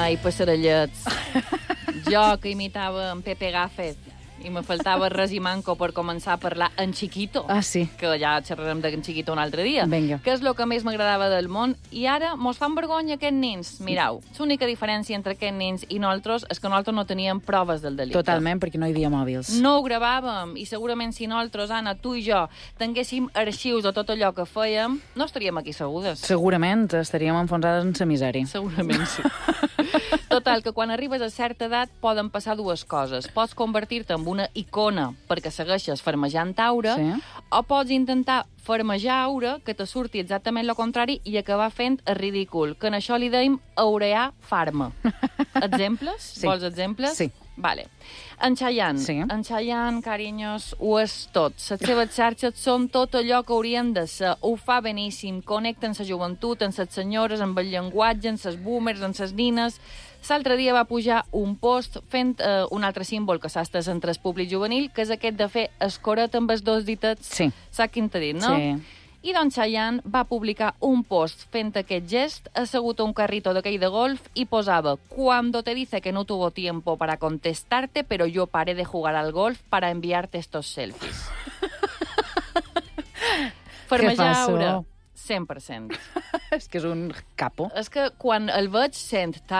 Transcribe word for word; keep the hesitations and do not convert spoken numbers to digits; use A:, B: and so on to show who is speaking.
A: i passarellets. Jo, que imitava en Pepe Gaffet, i me faltava res i manco per començar a parlar en Chiquito.
B: Ah, sí.
A: Que ja xerrarem de en Chiquito un altre dia.
B: Vinga.
A: Que és el que més m'agradava del món. I ara mos fan vergonya aquests nins. Mirau, l'única diferència entre aquests nins i nosaltres és que nosaltres no teníem proves del delicte.
B: Totalment, perquè no hi havia mòbils.
A: No ho gravàvem, i segurament si nosaltres, Anna, tu i jo, tinguéssim arxius de tot allò que fèiem, no estaríem aquí segudes.
B: Segurament estaríem enfonsades en sa misèria.
A: Segurament sí. Total, que quan arribes a certa edat poden passar dues coses. Pots convertir-te en una icona perquè segueixes farmejant aura,
B: Sí.
A: o pots intentar farmejar aura, que te surti exactament el contrari, i acabar fent el ridícul, que en això li deim aurear farma. Exemples?
B: Sí.
A: Vols exemples?
B: Sí.
A: Vale. En Chayanne.
B: Sí.
A: En Chayanne, carinyos, ho és tot. Les seves xarxes són tot allò que haurien de ser. Ho fa beníssim. Connecten la joventut, amb les senyores, amb el llenguatge, amb les boomers, amb les nines. L'altre dia va pujar un post fent eh, un altre símbol que s'ha estès entre el públic juvenil, que és aquest de fer escoret amb els dos ditets.
B: Sí.
A: Saps quin t'ha dit, no?
B: Sí.
A: I doncs Chayanne va publicar un post fent aquest gest, assegut a un carrito d'aquell de golf, i posava: «Cuando te dice que no tuvo tiempo para contestarte, pero yo paré de jugar al golf para enviarte estos selfies». Farmejar
B: façó.
A: aura, cent per cent.
B: És que és un capo.
A: És que quan el veig sent